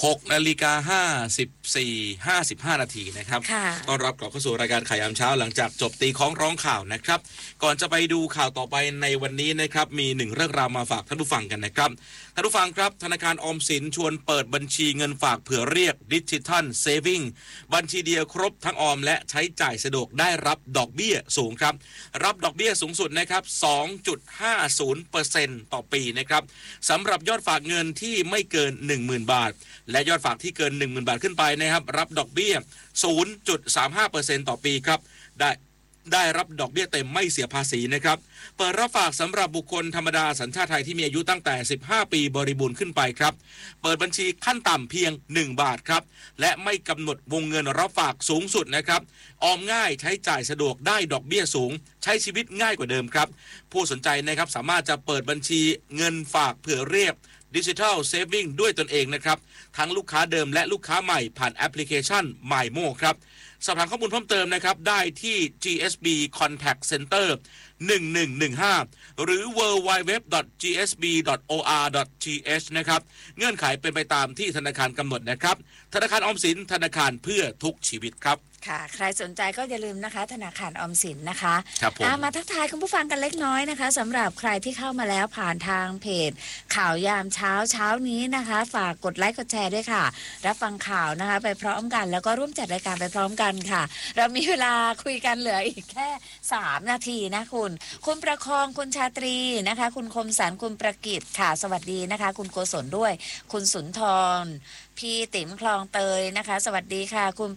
6:54:55 นาทีนะครับต้อนรับกลับเข้าสู่รายการข่าวยามเช้าหลังจากจบตีของร้องข่าวนะครับก่อนจะไปดูข่าวต่อไปในวันนี้นะครับมีหนึ่งเรื่องราวมาฝากท่านผู้ฟังกันนะครับท่านผู้ฟังครับธนาคารออมสินชวนเปิดบัญชีเงินฝากเผื่อเรียกดิจิทัลเซฟวิ่งบัญชีเดียวครบทั้งออมและใช้จ่ายสะดวกได้รับดอกเบี้ยสูงครับรับดอกเบี้ยสูงสุดนะครับ 2.50% ต่อปีนะครับสำหรับยอดฝากเงินที่ไม่เกิน 10,000 บาทและยอดฝากที่เกิน 10,000 บาทขึ้นไปนะครับรับดอกเบี้ย 0.35% ต่อปีครับได้รับดอกเบี้ยเต็มไม่เสียภาษีนะครับเปิดรับฝากสำหรับบุคคลธรรมดาสัญชาติไทยที่มีอายุตั้งแต่15 ปีบริบูรณ์ขึ้นไปครับเปิดบัญชีขั้นต่ำเพียง1 บาทครับและไม่กำหนดวงเงินรับฝากสูงสุดนะครับออมง่ายใช้จ่ายสะดวกได้ดอกเบี้ยสูงใช้ชีวิตง่ายกว่าเดิมครับผู้สนใจนะครับสามารถจะเปิดบัญชีเงินฝากเผื่อเรียกดิจิทัลเซฟวิ่งด้วยตนเองนะครับทั้งลูกค้าเดิมและลูกค้าใหม่ผ่านแอปพลิเคชัน MyMo ครับสอบถามข้อมูลเพิ่มเติมนะครับได้ที่ GSB Contact Center 1115 หรือ www.gsb.or.th นะครับเงื่อนไขเป็นไปตามที่ธนาคารกำหนดนะครับธนาคารออมสินธนาคารเพื่อทุกชีวิตครับค่ะใครสนใจก็อย่าลืมนะคะธนาคารออมสินนะคะมาทักทายคุณผู้ฟังกันเล็กน้อยนะคะสำหรับใครที่เข้ามาแล้วผ่านทางเพจข่าวยามเช้านี้นะคะฝากกดไลค์กดแชร์ด้วยค่ะรับฟังข่าวนะคะไปพร้อมกันแล้วก็ร่วมจัดรายการไปพร้อมกันค่ะเรามีเวลาคุยกันเหลืออีกแค่3 นาทีนะคุณประคองคุณชาตรีนะคะคุณคมสันคุณประกิตค่ะสวัสดีนะคะคุณโกศลด้วยคุณสุนทรพี่ติ๋มคลองเตยนะคะสวัสดีค่ะคุณ